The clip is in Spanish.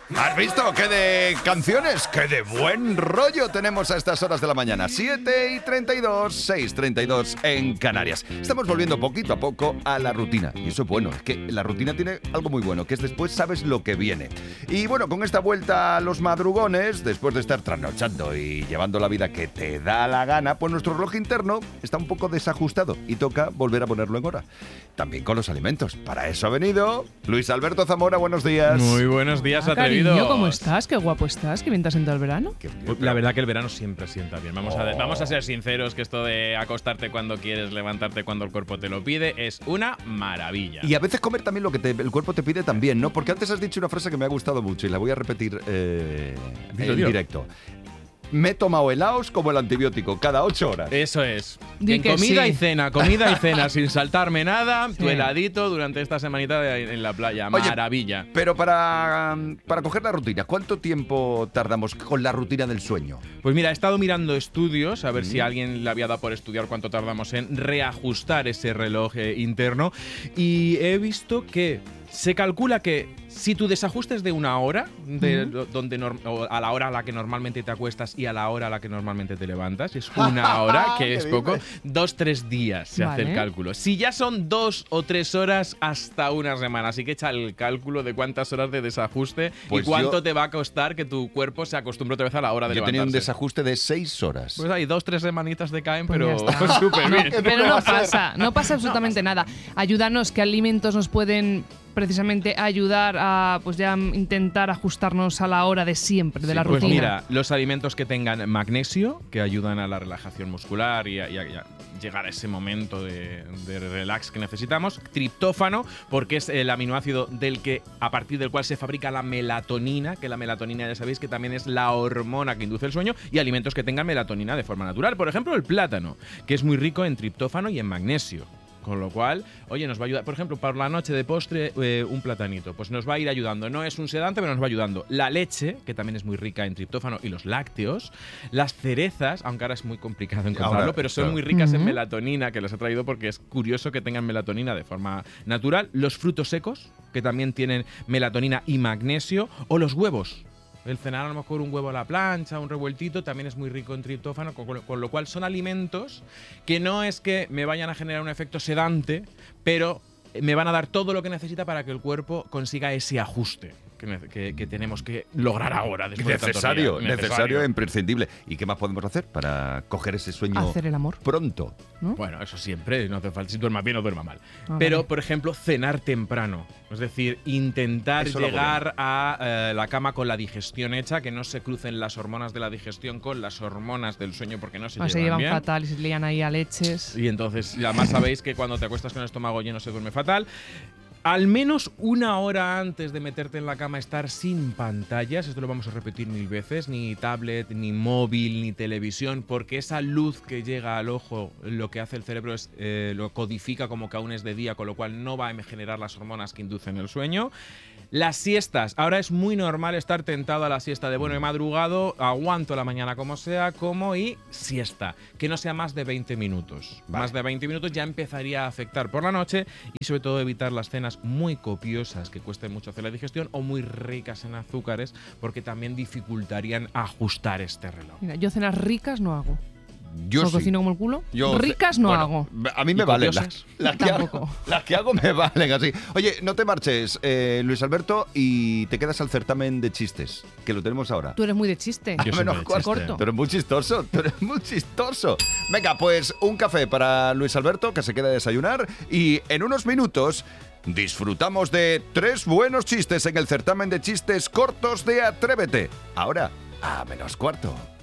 ¿Has visto qué de canciones, qué de buen rollo tenemos a estas horas de la mañana? 7:32, 6:32 en Canarias. Estamos volviendo poquito a poco a la rutina. Y eso es bueno, es que la rutina tiene algo muy bueno, que es después sabes lo que viene. Y bueno, con esta vuelta a los madrugones, después de estar trasnochando y llevando la vida que te da la gana, pues nuestro reloj interno está un poco desajustado y toca volver a ponerlo en hora. También con los alimentos. Para eso ha venido Luis Alberto Zamora, buenos días. Muy buenos días, atrevidos. Cariño, ¿cómo estás? Qué guapo estás, qué bien te ha sentado el verano. La verdad que el verano siempre sienta bien. Vamos a ser sinceros, que esto de acostarte cuando quieres, levantarte cuando el cuerpo te lo pide, es una maravilla. Y a veces comer también lo que el cuerpo te pide también, ¿no? Porque antes has dicho una frase que me ha gustado mucho y la voy a repetir en directo. Me he tomado helados como el antibiótico, cada 8 horas. Eso es. Di En que comida sí. y cena, sin saltarme nada, tu heladito durante esta semanita en la playa. Oye, maravilla. Pero para coger la rutina, ¿cuánto tiempo tardamos con la rutina del sueño? Pues mira, he estado mirando estudios, a ver si a alguien le había dado por estudiar cuánto tardamos en reajustar ese reloj interno, y he visto que se calcula que si tu desajuste es de una hora, a la hora a la que normalmente te acuestas y a la hora a la que normalmente te levantas, es una hora, que es poco, 2-3 días se hace el cálculo. Si ya son 2 o 3 horas, hasta una semana. Así que echa el cálculo de cuántas horas de desajuste Pues y cuánto te va a costar que tu cuerpo se acostumbre otra vez a la hora de Yo levantarse. tenía un desajuste de 6 horas. Pues hay 2-3 semanitas de caen, Pues pero ya está. súper bien. Pero no pasa absolutamente nada. Ayúdanos, ¿qué alimentos nos pueden precisamente ayudar a pues ya intentar ajustarnos a la hora de siempre, de la Pues rutina? mira, los alimentos que tengan magnesio, que ayudan a la relajación muscular y a llegar a ese momento de relax que necesitamos. Triptófano, porque es el aminoácido a partir del cual se fabrica la melatonina, que la melatonina ya sabéis que también es la hormona que induce el sueño, y alimentos que tengan melatonina de forma natural. Por ejemplo, el plátano, que es muy rico en triptófano y en magnesio. Con lo cual, oye, nos va a ayudar. Por ejemplo, para la noche de postre, un platanito. Pues nos va a ir ayudando. No es un sedante, pero nos va ayudando. La leche, que también es muy rica en triptófano, y los lácteos. Las cerezas, aunque ahora es muy complicado encontrarlo, pero son muy ricas en melatonina, que les he traído porque es curioso que tengan melatonina de forma natural. Los frutos secos, que también tienen melatonina y magnesio. O los huevos. El cenar a lo mejor un huevo a la plancha, un revueltito, también es muy rico en triptófano, con lo cual son alimentos que no es que me vayan a generar un efecto sedante, pero me van a dar todo lo que necesita para que el cuerpo consiga ese ajuste que tenemos que lograr ahora. Después de tantos días. Necesario, imprescindible. ¿Y qué más podemos hacer para coger ese sueño Hacer el amor pronto? ¿no? Bueno, eso siempre, no hace falta. Si duermas bien o duermas mal. Pero, por ejemplo, cenar temprano. Es decir, intentar llegar a la cama con la digestión hecha, que no se crucen las hormonas de la digestión con las hormonas del sueño, porque no se llevan bien. Fatal y se lían ahí a leches. Y entonces, además sabéis que cuando te acuestas con el estómago lleno se duerme fatal. Al menos una hora antes de meterte en la cama estar sin pantallas, esto lo vamos a repetir 1000 veces, ni tablet, ni móvil, ni televisión, porque esa luz que llega al ojo, lo que hace el cerebro es lo codifica como que aún es de día, con lo cual no va a generar las hormonas que inducen el sueño. Las siestas. Ahora es muy normal estar tentado a la siesta de, bueno, he madrugado, aguanto la mañana como sea, como y siesta. Que no sea más de 20 minutos. Vale. Más de 20 minutos ya empezaría a afectar por la noche, y sobre todo evitar las cenas muy copiosas que cuesten mucho hacer la digestión o muy ricas en azúcares, porque también dificultarían ajustar este reloj. Mira, yo cenas ricas no hago. Yo ¿No sí. cocino como el culo? Ricas no hago. A mí me valen. Las que hago me valen así. Oye, no te marches, Luis Alberto, y te quedas al certamen de chistes, que lo tenemos ahora. Tú eres muy de chiste. Yo soy menos muy de chiste. corto. Tú eres muy chistoso, tú eres muy chistoso. Venga, pues un café para Luis Alberto, que se queda a desayunar, y en unos minutos disfrutamos de 3 buenos chistes en el certamen de chistes cortos de Atrévete. Ahora, a menos cuarto.